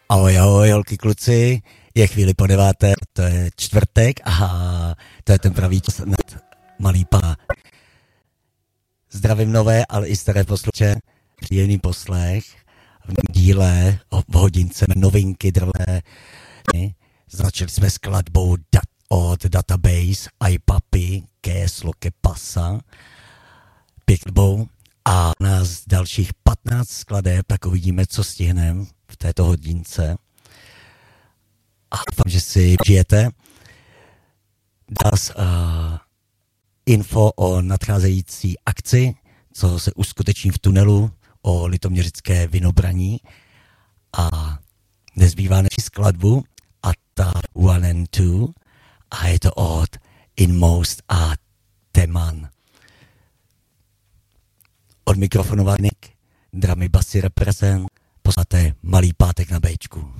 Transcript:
Ahoj, ahoj, holky, kluci, je chvíli po 9, to je čtvrtek a to je ten pravý čas na malý pá. Zdravím nové, ale i staré posluchače, příjemný poslech v díle v hodince novinky drvé. Začali jsme skladbou od Database, iPapi, Késlo, Kepasa, pěknou a nás dalších 15 skladeb, tak uvidíme, co stihneme v této hodince. A doufám, že si žijete. Das info o nadcházející akci, co se uskuteční v tunelu o litoměřické vinobraní. A nezbývá než skladbu a ta One and Two a je to od Inmost a Teman. Od mikrofonu Vánik, dramy basy reprezent, posláte malý pátek na Bčku.